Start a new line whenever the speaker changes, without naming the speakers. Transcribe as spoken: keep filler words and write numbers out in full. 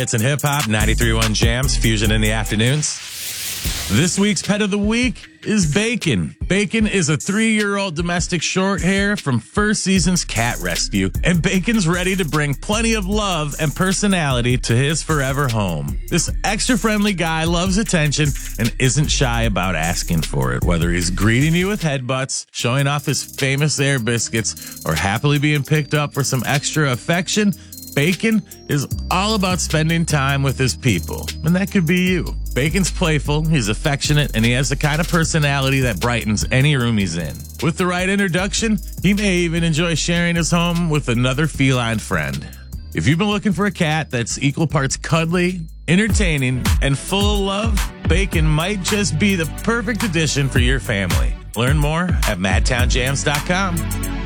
It's in hip hop, ninety-three point one Jams, Fusion in the afternoons. This week's pet of the week is Bacon. Bacon is a three-year-old domestic short hair from first season's Cat Rescue, and Bacon's ready to bring plenty of love and personality to his forever home. This extra-friendly guy loves attention and isn't shy about asking for it, whether he's greeting you with headbutts, showing off his famous air biscuits, or happily being picked up for some extra affection. Bacon is all about spending time with his people, and that could be you. Bacon's playful, he's affectionate, and he has the kind of personality that brightens any room he's in. With the right introduction, he may even enjoy sharing his home with another feline friend. If you've been looking for a cat that's equal parts cuddly, entertaining, and full of love, Bacon might just be the perfect addition for your family. Learn more at mad town jams dot com.